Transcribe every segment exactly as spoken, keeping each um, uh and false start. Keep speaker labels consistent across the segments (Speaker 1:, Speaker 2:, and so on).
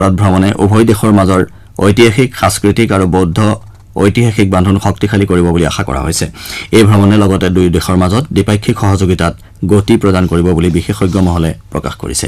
Speaker 1: ভ্ৰমণে উভয় দেশৰ মাজৰ ঐতিহাসিক সাংস্কৃতিক আৰু বৌদ্ধ ঐতিহাসিক বান্ধোন শক্তিশালী কৰিব বুলি আশা কৰা হৈছে এই ভ্ৰমণে লগতে দুই দেশৰ মাজত দ্বিপাক্ষিক সহযোগিতাত গতি প্ৰদান কৰিব বুলি বিশেষজ্ঞ মহলে প্ৰকাশ কৰিছে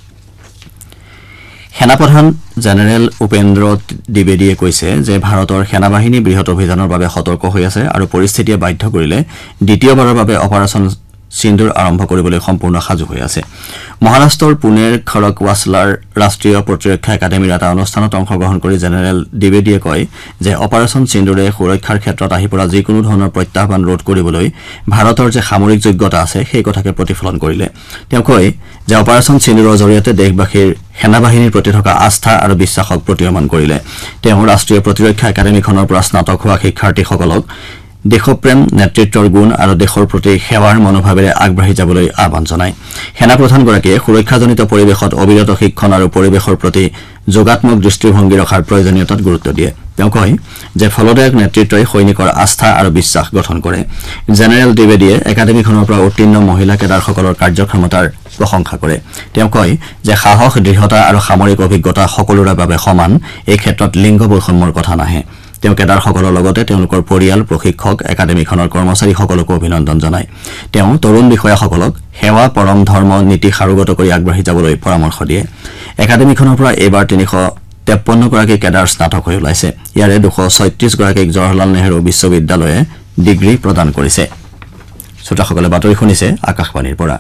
Speaker 1: সেনাপ্ৰধান জেনেৰেল উপেন্দ্ৰ দ্বিবেদীয়ে কৈছে যে ভাৰতৰ সেনাবাহিনী বৃহৎ অভিযানৰ বাবে সতৰ্ক হৈ আছে আৰু পৰিস্থিতিয়ে বাধ্য কৰিলে দ্বিতীয়বাৰৰ বাবে অপাৰেচন সিন্দুৰ আৰম্ভ কৰিবলৈ সম্পূৰ্ণ সাজু হৈ আছে মহাৰাষ্ট্ৰৰ পুনেৰ খড়গৱাছলাৰ ৰাষ্ট্ৰীয় প্ৰতিৰক্ষা একাডেমীৰ এটা অনুষ্ঠানত অংশগ্ৰহণ কৰি জেনেৰেল দ্বিবেদীয়ে কয় যে অপাৰেচন সিন্দুৰে সুৰক্ষাৰ ক্ষেত্ৰত আহি পৰা যিকোনো ধৰণৰ প্ৰত্যাহ্বান ৰোধ কৰিবলৈ ভাৰতৰ যে সামৰিক যোগ্যতা আছে সেই কথাকে প্ৰতিফলন কৰিলে তেওঁ কয় যে অপাৰেচন সিন্দুৰৰ জৰিয়তে দেশবাসীৰ সেনাবাহিনীৰ প্ৰতি থকা আস্থা আৰু বিশ্বাসক প্ৰতীয়মান কৰিলে তেওঁ ৰাষ্ট্ৰীয় প্ৰতিৰক্ষা একাডেমীখনৰ পৰা স্নাতক হোৱা শিক্ষাৰ্থীসকলক দেশপ্ৰেম নেতৃত্বৰ গুণ আৰু দেশৰ প্ৰতি সেৱাৰ মনোভাৱেৰে আগবাঢ়ি যাবলৈ আহ্বান জনায় সেনাপ্ৰধানগৰাকীয়ে সুৰক্ষাজনিত পৰিৱেশত অবিৰত শিক্ষণ আৰু পৰিৱেশৰ প্ৰতি যোগাত্মক দৃষ্টিভংগী ৰখাৰ প্ৰয়োজনীয়তাত গুৰুত্ব দিয়ে তেওঁ কয় যে ফলদায়ক নেতৃত্বই সৈনিকৰ আস্থা আৰু বিশ্বাস গঠন কৰে জেনেৰেল দ্বিবেদীয়ে একাডেমীখনৰ পৰা উত্তীৰ্ণ মহিলা কেডাৰসকলৰ কাৰ্যক্ষমতাৰ প্ৰশংসা কৰে তেওঁ কয় যে সাহস দৃঢ়তা আৰু সামৰিক অভিজ্ঞতা সকলোৰে বাবে সমান এই ক্ষেত্ৰত লিংগ বৈষম্যৰ কথা নাহে তেওঁ কেডাৰসকলৰ লগতে তেওঁলোকৰ পৰিয়াল প্ৰশিক্ষক একাডেমীখনৰ কৰ্মচাৰীসকলকো অভিনন্দন জনায় তেওঁ তৰুণ বিষয়াসকলক সেৱা পৰম ধৰ্ম নীতি সাৰোগত কৰি আগবাঢ়ি যাবলৈ পৰামৰ্শ দিয়ে একাডেমীখনৰ পৰা এইবাৰ তিনিশ তেপন্ন গৰাকী কেডাৰ স্নাতক হৈ ওলাইছে ইয়াৰে দুশ ছয়ত্ৰিশ গৰাকীক জৱাহৰলাল নেহৰু বিশ্ববিদ্যালয়ে ডিগ্ৰী প্ৰদান কৰিছে শ্ৰোতাসকলে বাতৰি শুনিছে আকাশবাণীৰ পৰা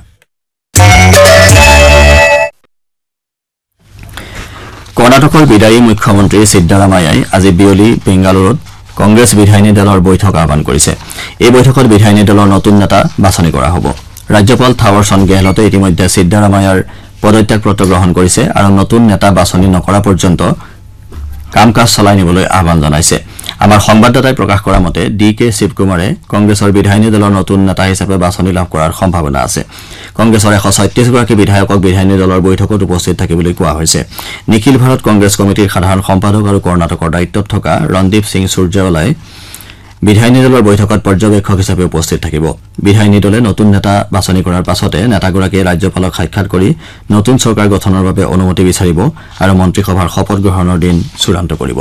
Speaker 1: কৰ্ণাটকৰ বিদায়ী মুখ্যমন্ত্ৰী সিদ্দাৰামায়াই আজি বিয়লি বেংগালুৰুত কংগ্ৰেছ বিধায়িনী দলৰ বৈঠক আহ্বান কৰিছে এই বৈঠকত বিধায়িনী দলৰ নতুন নেতা বাছনি কৰা হ'ব ৰাজ্যপাল থাৱৰচন্দ গেহলটে ইতিমধ্যে সিদ্দাৰামায়াৰ পদত্যাগ পত্ৰ গ্ৰহণ কৰিছে আৰু নতুন নেতা বাছনি নকৰা পৰ্যন্ত কাম কাজ চলাই নিবলৈ আহ্বান জনাইছে আমাৰ সংবাদদাতাই প্ৰকাশ কৰা মতে ডি কে শিৱকুমাৰে কংগ্ৰেছৰ বিধায়িনী দলৰ নতুন নেতা হিচাপে বাছনি লাভ কৰাৰ সম্ভাৱনা আছে কংগ্ৰেছৰ এশ ছয়ত্ৰিশ গৰাকী বিধায়কক বিধায়িনী দলৰ বৈঠকত উপস্থিত থাকিবলৈ কোৱা হৈছে নিখিল ভাৰত কংগ্ৰেছ কমিটিৰ সাধাৰণ সম্পাদক আৰু কৰ্ণাটকৰ দায়িত্বত থকা ৰন্দীপ সিং সূৰ্যেৱালাই বিধায়িনী দলৰ বৈঠকত পৰ্যবেক্ষক হিচাপে উপস্থিত থাকিব বিধায়িনী দলে নতুন নেতা বাছনি কৰাৰ পাছতে নেতাগৰাকীয়ে ৰাজ্যপালক সাক্ষাৎ কৰি নতুন চৰকাৰ গঠনৰ বাবে অনুমতি বিচাৰিব আৰু মন্ত্ৰীসভাৰ শপত গ্ৰহণৰ দিন চূড়ান্ত কৰিব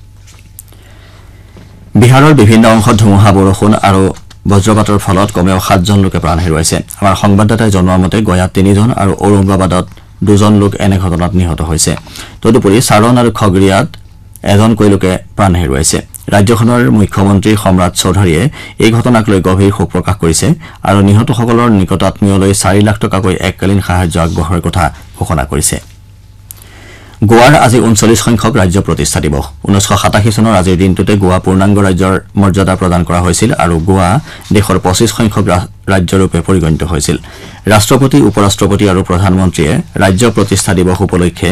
Speaker 1: বিহাৰৰ বিভিন্ন অংশত ধুমুহা বৰষুণ আৰু বজ্ৰপাতৰ ফলত কমেও সাতজন লোকে প্ৰাণ হেৰুৱাইছে আমাৰ সংবাদদাতাই জনোৱা মতে গয়াত তিনিজন আৰু ঔৰংগাবাদত দুজন লোক এনে ঘটনাত নিহত হৈছে তদুপৰি সাৰন আৰু খগৰিয়াত এজনকৈ লোকে প্ৰাণ হেৰুৱাইছে ৰাজ্যখনৰ মুখ্যমন্ত্ৰী সম্ৰাট চৌধুৰীয়ে এই ঘটনাক লৈ গভীৰ শোক প্ৰকাশ কৰিছে আৰু নিহতসকলৰ নিকটাত্মীয়লৈ চাৰি লাখ টকাকৈ এককালীন সাহায্য আগবঢ়োৱাৰ কথা ঘোষণা কৰিছে গোৱাৰ আজি ঊনচল্লিশ সংখ্যক ৰাজ্য প্ৰতিষ্ঠা দিৱস ঊনৈশ সাতাশী চনৰ আজিৰ দিনটোতে গোৱা পূৰ্ণাংগ ৰাজ্যৰ মৰ্যাদা প্ৰদান কৰা হৈছিল আৰু গোৱা দেশৰ পঁচিছ সংখ্যক ৰাজ্যৰূপে পৰিগণিত হৈছিল ৰাষ্ট্ৰপতি উপৰাষ্ট্ৰপতি আৰু প্ৰধানমন্ত্ৰীয়ে ৰাজ্য প্ৰতিষ্ঠা দিৱস উপলক্ষে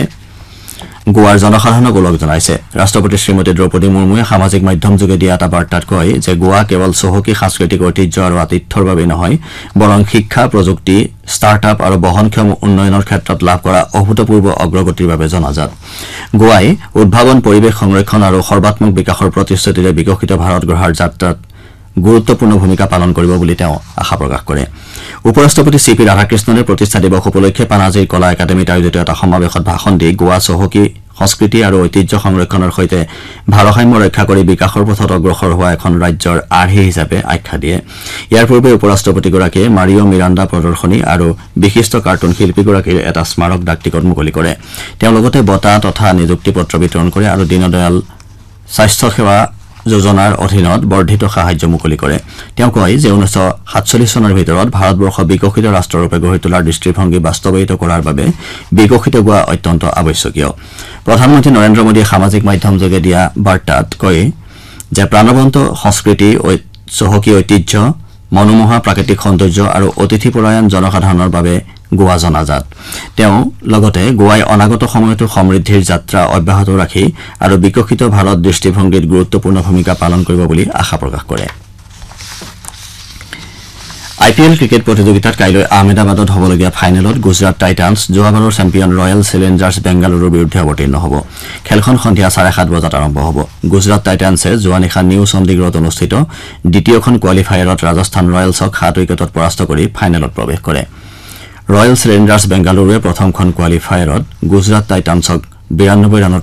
Speaker 1: গোৱাৰ জনসাধাৰণক ওলগ জনাইছে ৰাষ্ট্ৰপতি শ্ৰীমতী দ্ৰৌপদী মুৰ্মুৱে সামাজিক মাধ্যম যোগে দিয়া এটা বাৰ্তাত কয় যে গোৱা কেৱল চহকী সাংস্কৃতিক ঐতিহ্য আৰু আতিথ্যৰ বাবে নহয় বৰং শিক্ষা প্ৰযুক্তি ষ্টাৰ্টআপ আৰু বহনক্ষম উন্নয়নৰ ক্ষেত্ৰত লাভ কৰা অভূতপূৰ্ব অগ্ৰগতিৰ বাবে জনাজাত গোৱাই উদ্ভাৱন পৰিৱেশ সংৰক্ষণ আৰু সৰ্বাত্মক বিকাশৰ প্ৰতিশ্ৰুতিৰে বিকশিত ভাৰত গঢ়াৰ যাত্ৰাত গুৰুত্বপূৰ্ণ ভূমিকা পালন কৰিব বুলি তেওঁ আশা প্ৰকাশ কৰে উপৰাষ্ট্ৰপতি চি পি ৰাধাকৃষ্ণনে প্ৰতিষ্ঠা দিৱস উপলক্ষে পানাজীৰ কলা একাডেমীত আয়োজিত এটা সমাৱেশত ভাষণ দি গোৱা চহকী সংস্কৃতি আৰু ঐতিহ্য সংৰক্ষণৰ সৈতে ভাৰসাম্য ৰক্ষা কৰি বিকাশৰ পথত অগ্ৰসৰ হোৱা এখন ৰাজ্যৰ আৰ্হি হিচাপে আখ্যা দিয়ে ইয়াৰ পূৰ্বে উপৰাষ্ট্ৰপতিগৰাকীয়ে মাৰিঅ' মিৰাণ্ডা প্ৰদৰ্শনী আৰু বিশিষ্ট কাৰ্টুন শিল্পীগৰাকীৰ এটা স্মাৰক ডাক টিকট মুকলি কৰে তেওঁ লগতে বঁটা তথা নিযুক্তি পত্ৰ বিতৰণ কৰে আৰু দীনদয়াল স্বাস্থ্য সেৱা যোজনাৰ অধীনত বৰ্ধিত সাহায্য মুকলি কৰে তেওঁ কয় যে ঊনৈশ সাতচল্লিশ চনৰ ভিতৰত ভাৰতবৰ্ষ বিকশিত ৰাষ্ট্ৰৰূপে গঢ়ি তোলাৰ দৃষ্টিভংগী বাস্তৱায়িত কৰাৰ বাবে বিকশিত গোৱা অত্যন্ত আৱশ্যকীয় প্ৰধানমন্ত্ৰী নৰেন্দ্ৰ মোদীয়ে সামাজিক মাধ্যম যোগে দিয়া বাৰ্তাত কয় যে প্ৰাণৱন্ত সংস্কৃতি চহকী ঐতিহ্য মনোমোহা প্ৰাকৃতিক সৌন্দৰ্য আৰু অতিথিপৰায়ণ জনসাধাৰণৰ বাবে গোৱা জনাজাত তেওঁ লগতে গোৱাই অনাগত সময়তো সমৃদ্ধিৰ যাত্ৰা অব্যাহত ৰাখি আৰু বিকশিত ভাৰত দৃষ্টিভংগীত গুৰুত্বপূৰ্ণ ভূমিকা পালন কৰিব বুলি আশা প্ৰকাশ কৰে আই পি এল ক্ৰিকেট প্ৰতিযোগিতাত কাইলৈ আহমেদাবাদত হ'বলগীয়া ফাইনেলত গুজৰাট টাইটান্স যোৱাবাৰৰ চেম্পিয়ন ৰয়েল চেলেঞ্জাৰ্ছ বেংগালুৰুৰ বিৰুদ্ধে অৱতীৰ্ণ হ'ব খেলখন সন্ধিয়া চাৰে সাত বজাত আৰম্ভ হ'ব গুজৰাট টাইটান্সে যোৱা নিশা নিউ চণ্ডীগড়ত অনুষ্ঠিত দ্বিতীয়খন কোৱালিফায়াৰত ৰাজস্থান ৰয়েলছক সাত উইকেটত পৰাস্ত কৰি ফাইনেলত প্ৰৱেশ কৰে ৰয়েল চেলেঞ্জাৰ্ছ বেংগালুৰুৱে প্ৰথমখন কোৱালিফায়াৰত গুজৰাট টাইটান্সক বিৰানব্বৈ ৰানত